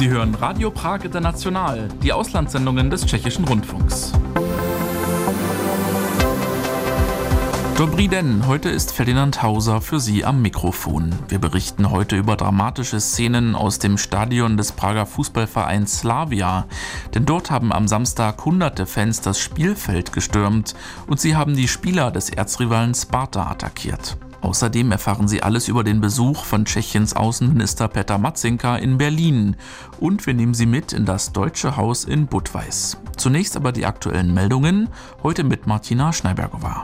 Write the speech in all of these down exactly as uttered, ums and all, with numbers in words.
Sie hören Radio Prag International, die Auslandssendungen des Tschechischen Rundfunks. Dobrý den, heute ist Ferdinand Hauser für Sie am Mikrofon. Wir berichten heute über dramatische Szenen aus dem Stadion des Prager Fußballvereins Slavia. Denn dort haben am Samstag hunderte Fans das Spielfeld gestürmt und sie haben die Spieler des Erzrivalen Sparta attackiert. Außerdem erfahren Sie alles über den Besuch von Tschechiens Außenminister Petr Matzinka in Berlin. Und wir nehmen Sie mit in das Deutsche Haus in Budweis. Zunächst aber die aktuellen Meldungen, heute mit Martina Schneibergova.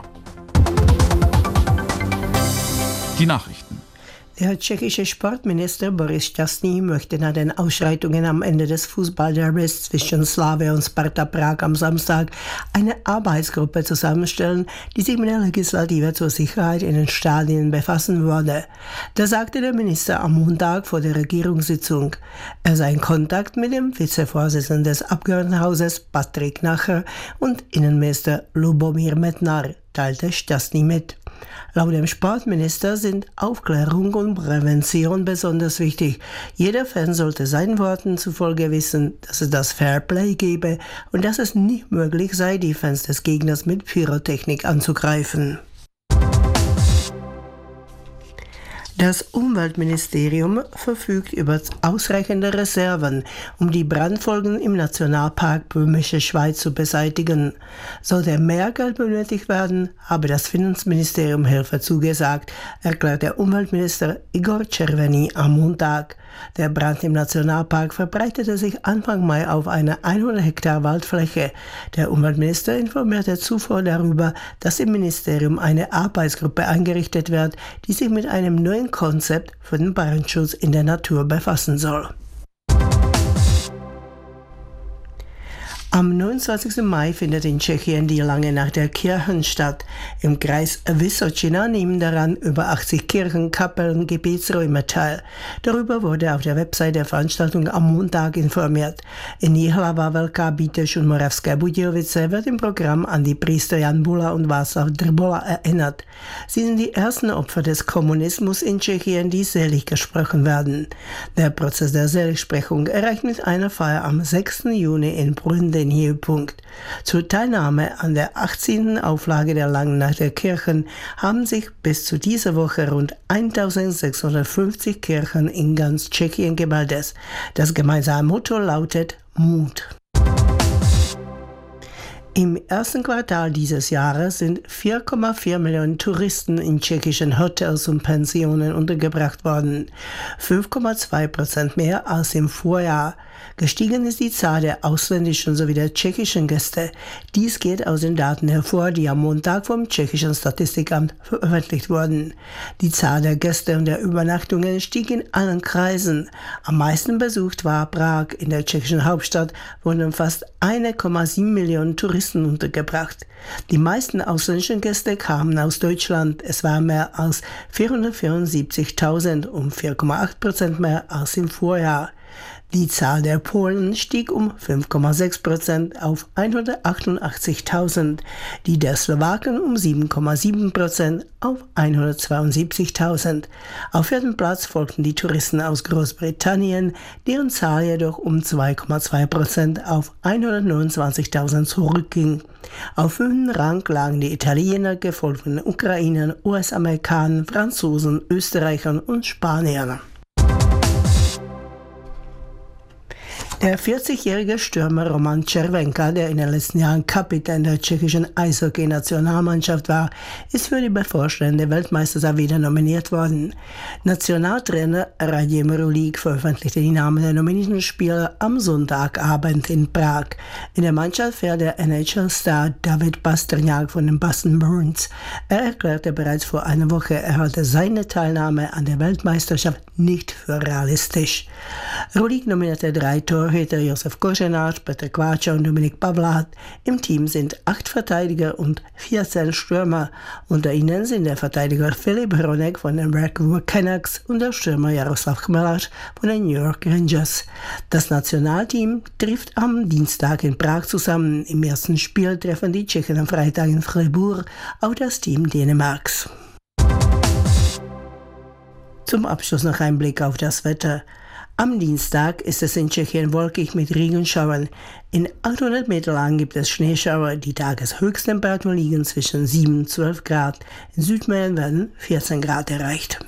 Die Nachrichten. Der tschechische Sportminister Boris Šťastný möchte nach den Ausschreitungen am Ende des Fußballderbys zwischen Slavia und Sparta Prag am Samstag eine Arbeitsgruppe zusammenstellen, die sich mit der Legislative zur Sicherheit in den Stadien befassen würde. Das sagte der Minister am Montag vor der Regierungssitzung. Er sei in Kontakt mit dem Vizevorsitzenden des Abgeordnetenhauses Patrik Nacher und Innenminister Lubomír Metnar, teilte Šťastný mit. Laut dem Sportminister sind Aufklärung und Prävention besonders wichtig. Jeder Fan sollte seinen Worten zufolge wissen, dass es das Fairplay gebe und dass es nicht möglich sei, die Fans des Gegners mit Pyrotechnik anzugreifen. Das Umweltministerium verfügt über ausreichende Reserven, um die Brandfolgen im Nationalpark Böhmische Schweiz zu beseitigen. Sollte mehr Geld benötigt werden, habe das Finanzministerium Hilfe zugesagt, erklärt der Umweltminister Igor Červený am Montag. Der Brand im Nationalpark verbreitete sich Anfang Mai auf einer hundert Hektar Waldfläche. Der Umweltminister informierte zuvor darüber, dass im Ministerium eine Arbeitsgruppe eingerichtet wird, die sich mit einem neuen Konzept für den Brandschutz in der Natur befassen soll. Am neunundzwanzigsten Mai findet in Tschechien die lange Nacht der Kirchen statt. Im Kreis Vysočina nehmen daran über achtzig Kirchen, Kapellen, Gebetsräume teil. Darüber wurde auf der Website der Veranstaltung am Montag informiert. In Jihlava, Velká Bíteš und Moravské Budějovice wird im Programm an die Priester Jan Bula und Václav Drbola erinnert. Sie sind die ersten Opfer des Kommunismus in Tschechien, die selig gesprochen werden. Der Prozess der Seligsprechung erreicht mit einer Feier am sechsten Juni in Brünn den Höhepunkt. Zur Teilnahme an der achtzehnten Auflage der Langen Nacht der Kirchen haben sich bis zu dieser Woche rund eintausendsechshundertfünfzig Kirchen in ganz Tschechien gemeldet. Das gemeinsame Motto lautet Mut. Im ersten Quartal dieses Jahres sind vier Komma vier Millionen Touristen in tschechischen Hotels und Pensionen untergebracht worden. fünf Komma zwei Prozent mehr als im Vorjahr. Gestiegen ist die Zahl der ausländischen sowie der tschechischen Gäste. Dies geht aus den Daten hervor, die am Montag vom tschechischen Statistikamt veröffentlicht wurden. Die Zahl der Gäste und der Übernachtungen stieg in allen Kreisen. Am meisten besucht war Prag. In der tschechischen Hauptstadt wurden fast eine Komma sieben Millionen Touristen untergebracht. Die meisten ausländischen Gäste kamen aus Deutschland. Es waren mehr als vierhundertvierundsiebzigtausend, um vier Komma acht Prozent mehr als im Vorjahr. Die Zahl der Polen stieg um fünf Komma sechs Prozent auf hundertachtundachtzigtausend, die der Slowaken um sieben Komma sieben Prozent auf hundertzweiundsiebzigtausend. Auf vierten Platz folgten die Touristen aus Großbritannien, deren Zahl jedoch um zwei Komma zwei Prozent auf hundertneunundzwanzigtausend zurückging. Auf fünften Rang lagen die Italiener, gefolgt von den Ukrainern, U S-Amerikanern, Franzosen, Österreichern und Spaniern. Der vierzigjährige Stürmer Roman Červenka, der in den letzten Jahren Kapitän der tschechischen Eishockey-Nationalmannschaft war, ist für die bevorstehende Weltmeisterschaft wieder nominiert worden. Nationaltrainer Radim Rulík veröffentlichte die Namen der nominierten Spieler am Sonntagabend in Prag. In der Mannschaft fährt der N H L-Star David Pastrňák von den Boston Bruins. Er erklärte bereits vor einer Woche, er halte seine Teilnahme an der Weltmeisterschaft nicht für realistisch. Rulík nominierte drei Torhüter Josef Kořenář, Petr Kváča und Dominik Pavlát. Im Team sind acht Verteidiger und vierzehn Stürmer. Unter ihnen sind der Verteidiger Filip Hronek von den Vancouver Canucks und der Stürmer Jaroslav Chmelař von den New York Rangers. Das Nationalteam trifft am Dienstag in Prag zusammen. Im ersten Spiel treffen die Tschechen am Freitag in Fribourg auf das Team Dänemarks. Zum Abschluss noch ein Blick auf das Wetter. Am Dienstag ist es in Tschechien wolkig mit Regenschauern. In achthundert Meter lang gibt es Schneeschauer. Die Tageshöchsttemperaturen liegen zwischen sieben und zwölf Grad. In Südmähren werden vierzehn Grad erreicht.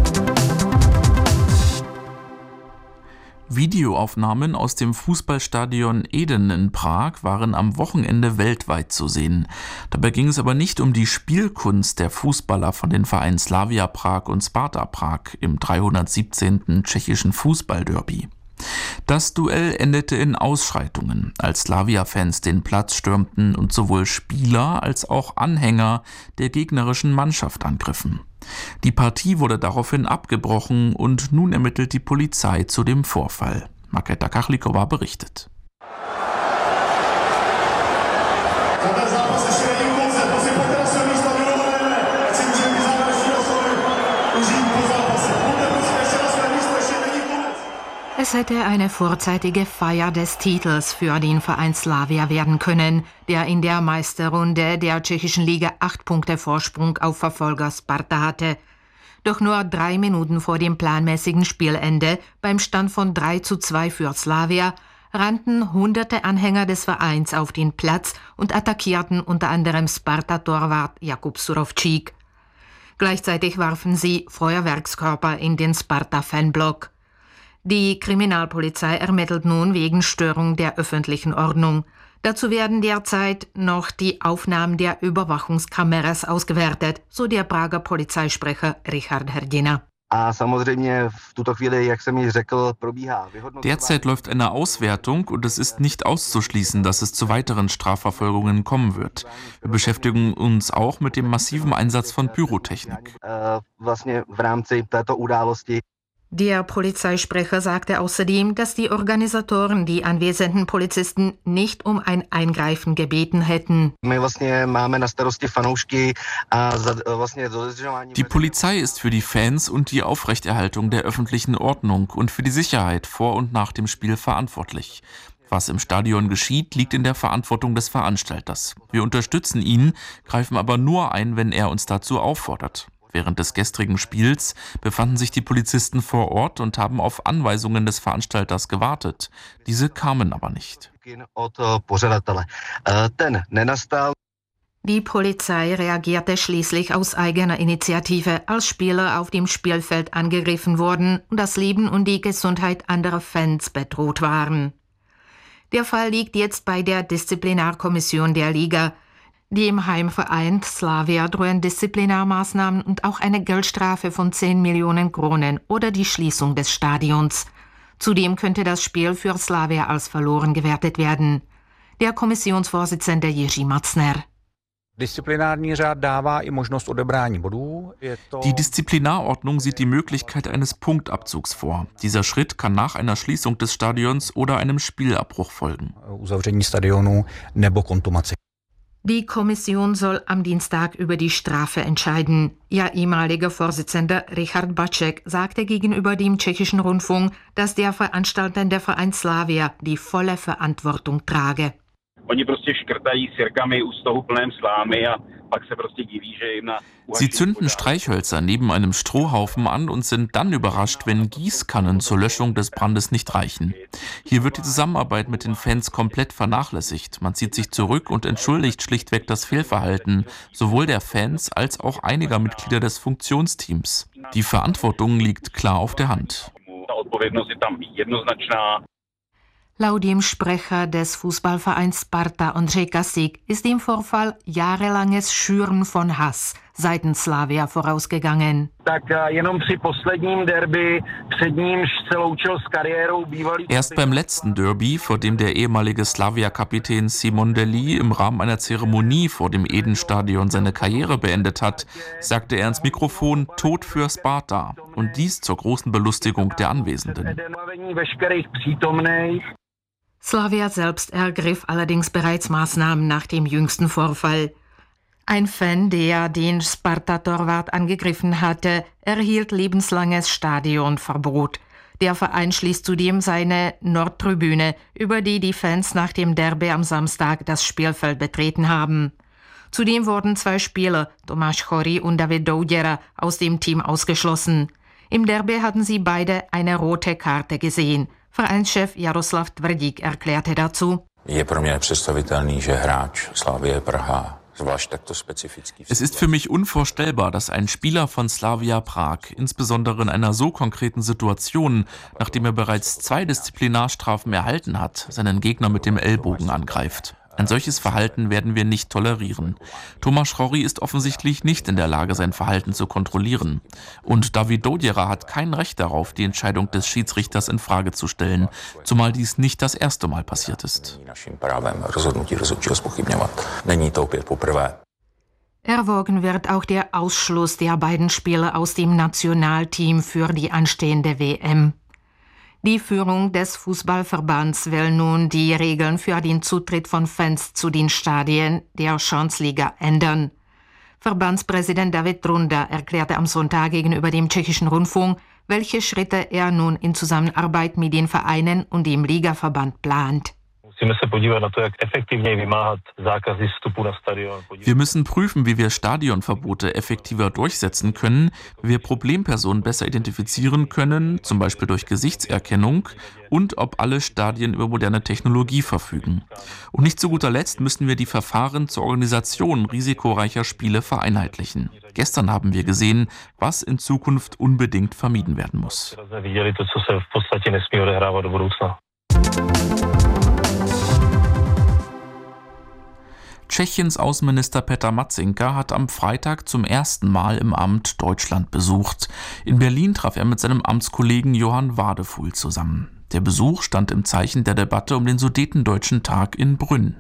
Videoaufnahmen aus dem Fußballstadion Eden in Prag waren am Wochenende weltweit zu sehen. Dabei ging es aber nicht um die Spielkunst der Fußballer von den Vereinen Slavia Prag und Sparta Prag im dreihundertsiebzehnten tschechischen Fußballderby. Das Duell endete in Ausschreitungen, als Slavia-Fans den Platz stürmten und sowohl Spieler als auch Anhänger der gegnerischen Mannschaft angriffen. Die Partie wurde daraufhin abgebrochen und nun ermittelt die Polizei zu dem Vorfall. Markéta Kachlikova berichtet. Es hätte eine vorzeitige Feier des Titels für den Verein Slavia werden können, der in der Meisterrunde der tschechischen Liga acht Punkte Vorsprung auf Verfolger Sparta hatte. Doch nur drei Minuten vor dem planmäßigen Spielende, beim Stand von drei zu zwei für Slavia, rannten hunderte Anhänger des Vereins auf den Platz und attackierten unter anderem Sparta-Torwart Jakub Surovčík. Gleichzeitig warfen sie Feuerwerkskörper in den Sparta-Fanblock. Die Kriminalpolizei ermittelt nun wegen Störung der öffentlichen Ordnung. Dazu werden derzeit noch die Aufnahmen der Überwachungskameras ausgewertet, so der Prager Polizeisprecher Richard Hrdina. Derzeit läuft eine Auswertung und es ist nicht auszuschließen, dass es zu weiteren Strafverfolgungen kommen wird. Wir beschäftigen uns auch mit dem massiven Einsatz von Pyrotechnik. Der Polizeisprecher sagte außerdem, dass die Organisatoren die anwesenden Polizisten nicht um ein Eingreifen gebeten hätten. Die Polizei ist für die Fans und die Aufrechterhaltung der öffentlichen Ordnung und für die Sicherheit vor und nach dem Spiel verantwortlich. Was im Stadion geschieht, liegt in der Verantwortung des Veranstalters. Wir unterstützen ihn, greifen aber nur ein, wenn er uns dazu auffordert. Während des gestrigen Spiels befanden sich die Polizisten vor Ort und haben auf Anweisungen des Veranstalters gewartet. Diese kamen aber nicht. Die Polizei reagierte schließlich aus eigener Initiative, als Spieler auf dem Spielfeld angegriffen wurden und das Leben und die Gesundheit anderer Fans bedroht waren. Der Fall liegt jetzt bei der Disziplinarkommission der Liga. Dem Heimverein Slavia drohen Disziplinarmaßnahmen und auch eine Geldstrafe von zehn Millionen Kronen oder die Schließung des Stadions. Zudem könnte das Spiel für Slavia als verloren gewertet werden. Der Kommissionsvorsitzende Jiří Macner. Die Disziplinarordnung sieht die Möglichkeit eines Punktabzugs vor. Dieser Schritt kann nach einer Schließung des Stadions oder einem Spielabbruch folgen. Die Kommission soll am Dienstag über die Strafe entscheiden. Ihr ehemaliger Vorsitzender Richard Baček sagte gegenüber dem tschechischen Rundfunk, dass der veranstaltende Verein Slavia die volle Verantwortung trage. Sie zünden Streichhölzer neben einem Strohhaufen an und sind dann überrascht, wenn Gießkannen zur Löschung des Brandes nicht reichen. Hier wird die Zusammenarbeit mit den Fans komplett vernachlässigt. Man zieht sich zurück und entschuldigt schlichtweg das Fehlverhalten, sowohl der Fans als auch einiger Mitglieder des Funktionsteams. Die Verantwortung liegt klar auf der Hand. Laut dem Sprecher des Fußballvereins Sparta Ondřej Kasík ist dem Vorfall jahrelanges Schüren von Hass seitens Slavia vorausgegangen. Erst beim letzten Derby, vor dem der ehemalige Slavia-Kapitän Simon Deli im Rahmen einer Zeremonie vor dem Eden-Stadion seine Karriere beendet hat, sagte er ins Mikrofon „Tod für Sparta" und dies zur großen Belustigung der Anwesenden. Slavia selbst ergriff allerdings bereits Maßnahmen nach dem jüngsten Vorfall. Ein Fan, der den Sparta-Torwart angegriffen hatte, erhielt lebenslanges Stadionverbot. Der Verein schließt zudem seine Nordtribüne, über die die Fans nach dem Derby am Samstag das Spielfeld betreten haben. Zudem wurden zwei Spieler, Tomáš Chorý und David Douděra, aus dem Team ausgeschlossen. Im Derby hatten sie beide eine rote Karte gesehen. Vereinschef Jaroslav Tvrdík erklärte dazu: Je pro mě nepředstavitelný, že hráč Slavie Praha. Es ist für mich unvorstellbar, dass ein Spieler von Slavia Prag, insbesondere in einer so konkreten Situation, nachdem er bereits zwei Disziplinarstrafen erhalten hat, seinen Gegner mit dem Ellbogen angreift. Ein solches Verhalten werden wir nicht tolerieren. Tomáš Rory ist offensichtlich nicht in der Lage, sein Verhalten zu kontrollieren. Und David Dodjera hat kein Recht darauf, die Entscheidung des Schiedsrichters in Frage zu stellen, zumal dies nicht das erste Mal passiert ist. Erwogen wird auch der Ausschluss der beiden Spieler aus dem Nationalteam für die anstehende W M. Die Führung des Fußballverbands will nun die Regeln für den Zutritt von Fans zu den Stadien der Chance-Liga ändern. Verbandspräsident David Trunda erklärte am Sonntag gegenüber dem tschechischen Rundfunk, welche Schritte er nun in Zusammenarbeit mit den Vereinen und dem Ligaverband plant. Wir müssen prüfen, wie wir Stadionverbote effektiver durchsetzen können, wie wir Problempersonen besser identifizieren können, zum Beispiel durch Gesichtserkennung, und ob alle Stadien über moderne Technologie verfügen. Und nicht zu guter Letzt müssen wir die Verfahren zur Organisation risikoreicher Spiele vereinheitlichen. Gestern haben wir gesehen, was in Zukunft unbedingt vermieden werden muss. Tschechiens Außenminister Petr Matzinka hat am Freitag zum ersten Mal im Amt Deutschland besucht. In Berlin traf er mit seinem Amtskollegen Johann Wadefuhl zusammen. Der Besuch stand im Zeichen der Debatte um den Sudetendeutschen Tag in Brünn.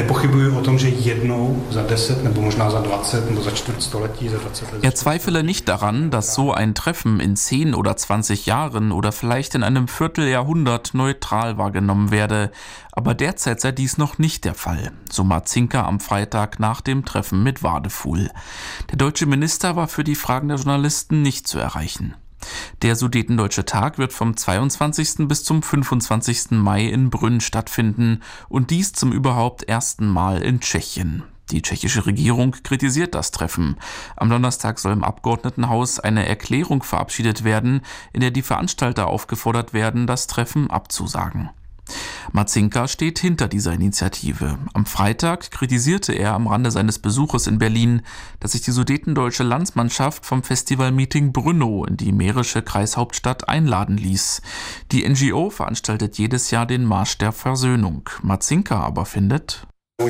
Er zweifele nicht daran, dass so ein Treffen in zehn oder zwanzig Jahren oder vielleicht in einem Vierteljahrhundert neutral wahrgenommen werde. Aber derzeit sei dies noch nicht der Fall, so Matzinka am Freitag nach dem Treffen mit Wadefuhl. Der deutsche Minister war für die Fragen der Journalisten nicht zu erreichen. Der Sudetendeutsche Tag wird vom zweiundzwanzigsten bis zum fünfundzwanzigsten Mai in Brünn stattfinden und dies zum überhaupt ersten Mal in Tschechien. Die tschechische Regierung kritisiert das Treffen. Am Donnerstag soll im Abgeordnetenhaus eine Erklärung verabschiedet werden, in der die Veranstalter aufgefordert werden, das Treffen abzusagen. Matzinka steht hinter dieser Initiative. Am Freitag kritisierte er am Rande seines Besuches in Berlin, dass sich die sudetendeutsche Landsmannschaft vom Festivalmeeting Brno in die mährische Kreishauptstadt einladen ließ. Die N G O veranstaltet jedes Jahr den Marsch der Versöhnung. Matzinka aber findet: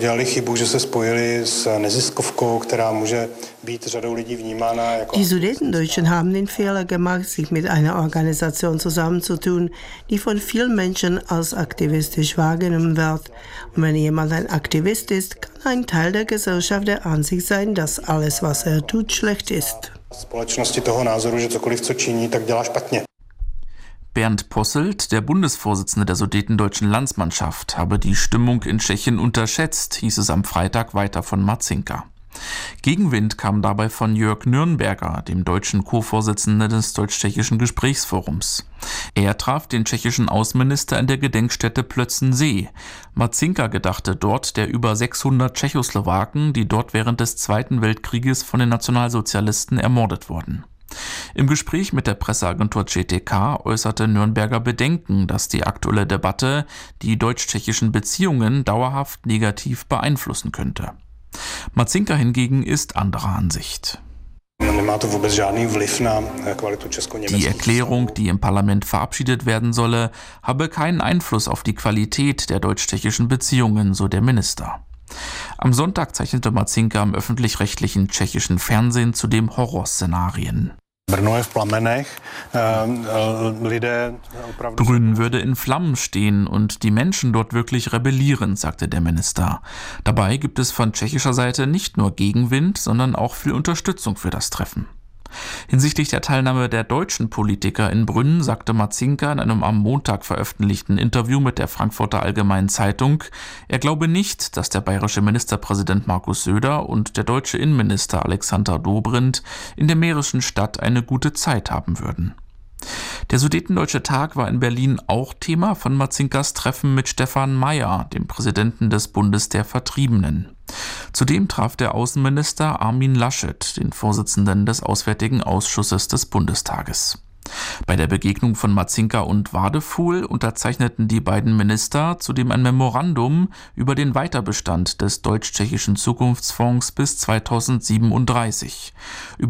Die Sudetendeutschen haben den Fehler gemacht, sich mit einer Organisation zusammenzutun, die von vielen Menschen als aktivistisch wahrgenommen wird. Und wenn jemand ein Aktivist ist, kann ein Teil der Gesellschaft der Ansicht sein, dass alles, was er tut, schlecht ist. Bernd Posselt, der Bundesvorsitzende der Sudetendeutschen Landsmannschaft, habe die Stimmung in Tschechien unterschätzt, hieß es am Freitag weiter von Matzinka. Gegenwind kam dabei von Jörg Nürnberger, dem deutschen Co-Vorsitzenden des Deutsch-Tschechischen Gesprächsforums. Er traf den tschechischen Außenminister in der Gedenkstätte Plötzensee. Matzinka gedachte dort der über sechshundert Tschechoslowaken, die dort während des Zweiten Weltkrieges von den Nationalsozialisten ermordet wurden. Im Gespräch mit der Presseagentur C T K äußerte Nürnberger Bedenken, dass die aktuelle Debatte die deutsch-tschechischen Beziehungen dauerhaft negativ beeinflussen könnte. Matzinka hingegen ist anderer Ansicht. Die Erklärung, die im Parlament verabschiedet werden solle, habe keinen Einfluss auf die Qualität der deutsch-tschechischen Beziehungen, so der Minister. Am Sonntag zeichnete Matzinka im öffentlich-rechtlichen tschechischen Fernsehen zudem Horrorszenarien. Brünn würde in Flammen stehen und die Menschen dort wirklich rebellieren, sagte der Minister. Dabei gibt es von tschechischer Seite nicht nur Gegenwind, sondern auch viel Unterstützung für das Treffen. Hinsichtlich der Teilnahme der deutschen Politiker in Brünn sagte Matzinka in einem am Montag veröffentlichten Interview mit der Frankfurter Allgemeinen Zeitung, er glaube nicht, dass der bayerische Ministerpräsident Markus Söder und der deutsche Innenminister Alexander Dobrindt in der mährischen Stadt eine gute Zeit haben würden. Der Sudetendeutsche Tag war in Berlin auch Thema von Matzinkas Treffen mit Stefan Mayer, dem Präsidenten des Bundes der Vertriebenen. Zudem traf der Außenminister Armin Laschet, den Vorsitzenden des Auswärtigen Ausschusses des Bundestages. Bei der Begegnung von Marcinka und Wadefuhl unterzeichneten die beiden Minister zudem ein Memorandum über den Weiterbestand des deutsch-tschechischen Zukunftsfonds bis zweitausendsiebenunddreißig.